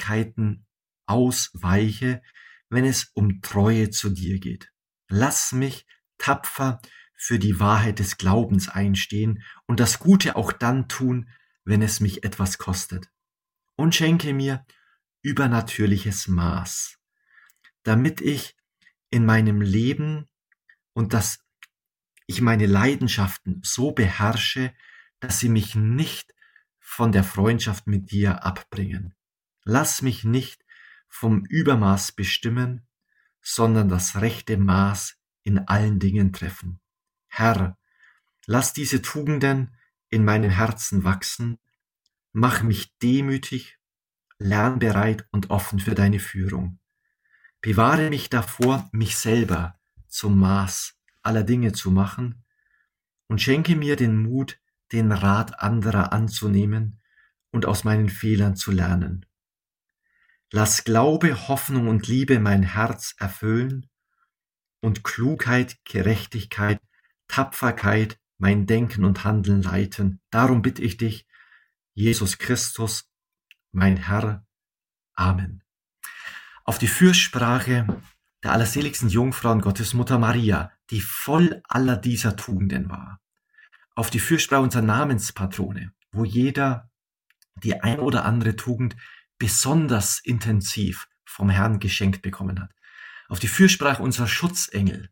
Schwierigkeiten ausweiche, wenn es um Treue zu dir geht. Lass mich tapfer für die Wahrheit des Glaubens einstehen und das Gute auch dann tun, wenn es mich etwas kostet. Und schenke mir übernatürliches Maß, damit ich in meinem Leben und dass ich meine Leidenschaften so beherrsche, dass sie mich nicht von der Freundschaft mit dir abbringen. Lass mich nicht vom Übermaß bestimmen, sondern das rechte Maß in allen Dingen treffen. Herr, lass diese Tugenden in meinem Herzen wachsen, mach mich demütig, lernbereit und offen für deine Führung. Bewahre mich davor, mich selber zum Maß aller Dinge zu machen und schenke mir den Mut, den Rat anderer anzunehmen und aus meinen Fehlern zu lernen. Lass Glaube, Hoffnung und Liebe mein Herz erfüllen und Klugheit, Gerechtigkeit, Tapferkeit mein Denken und Handeln leiten. Darum bitte ich dich, Jesus Christus, mein Herr. Amen. Auf die Fürsprache der allerseligsten Jungfrau und Gottesmutter Maria, die voll aller dieser Tugenden war. Auf die Fürsprache unserer Namenspatrone, wo jeder die ein oder andere Tugend besonders intensiv vom Herrn geschenkt bekommen hat. Auf die Fürsprache unserer Schutzengel.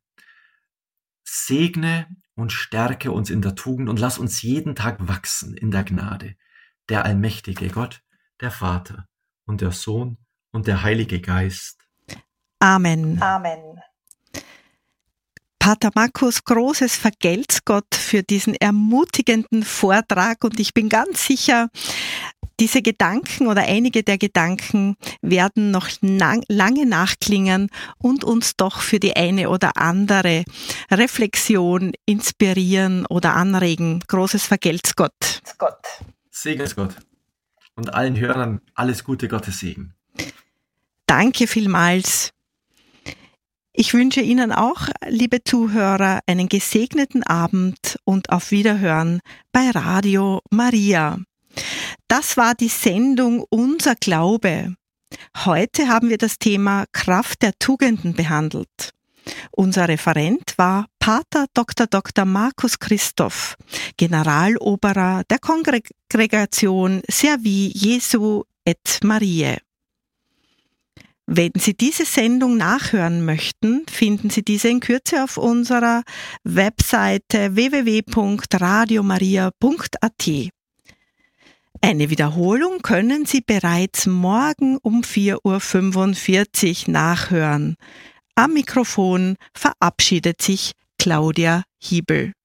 Segne und stärke uns in der Tugend und lass uns jeden Tag wachsen in der Gnade. Der allmächtige Gott, der Vater und der Sohn und der Heilige Geist. Amen. Amen. Pater Markus, großes Vergelt's Gott für diesen ermutigenden Vortrag und ich bin ganz sicher, diese Gedanken oder einige der Gedanken werden noch lange nachklingen und uns doch für die eine oder andere Reflexion inspirieren oder anregen. Großes Vergelt's Gott. Segnes Gott und allen Hörern alles Gute, Gottes Segen. Danke vielmals. Ich wünsche Ihnen auch, liebe Zuhörer, einen gesegneten Abend und auf Wiederhören bei Radio Maria. Das war die Sendung Unser Glaube. Heute haben wir das Thema Kraft der Tugenden behandelt. Unser Referent war Pater Dr. Markus Christoph, Generaloberer der Kongregation Servi Jesu et Mariae. Wenn Sie diese Sendung nachhören möchten, finden Sie diese in Kürze auf unserer Webseite www.radiomaria.at. Eine Wiederholung können Sie bereits morgen um 4:45 Uhr nachhören. Am Mikrofon verabschiedet sich Claudia Hiebel.